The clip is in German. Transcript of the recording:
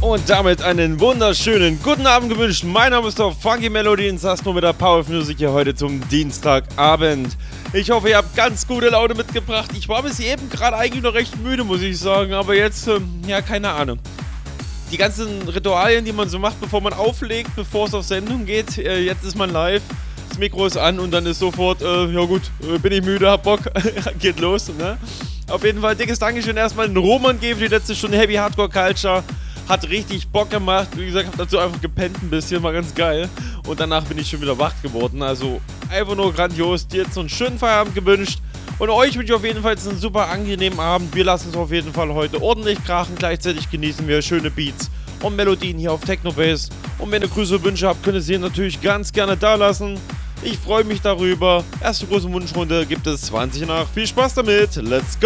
Und damit einen wunderschönen guten Abend gewünscht. Mein Name ist doch Funky Melody und das nur mit der Power of Music hier heute zum Dienstagabend. Ich hoffe, ihr habt ganz gute Laune mitgebracht. Ich war bis eben gerade eigentlich noch recht müde, muss ich sagen. Aber jetzt, ja, keine Ahnung. Die ganzen Ritualien, die man so macht, bevor man auflegt, bevor es auf Sendung geht. Jetzt ist man live, das Mikro ist an und dann ist sofort, ja gut, bin ich müde, hab Bock, geht los, ne? Auf jeden Fall dickes Dankeschön erstmal an Roman G für die letzte Stunde Heavy Hardcore Culture. Hat richtig Bock gemacht. Wie gesagt, hab dazu einfach gepennt ein bisschen, war ganz geil. Und danach bin ich schon wieder wach geworden. Also einfach nur grandios. Dir jetzt so einen schönen Feierabend gewünscht. Und euch wünsche ich auf jeden Fall jetzt einen super angenehmen Abend. Wir lassen es auf jeden Fall heute ordentlich krachen. Gleichzeitig genießen wir schöne Beats und Melodien hier auf Technobase. Und wenn ihr Grüße und Wünsche habt, könnt ihr sie natürlich ganz gerne da lassen. Ich freue mich darüber. Erste große Wunschrunde gibt es 20 nach. Viel Spaß damit. Let's go!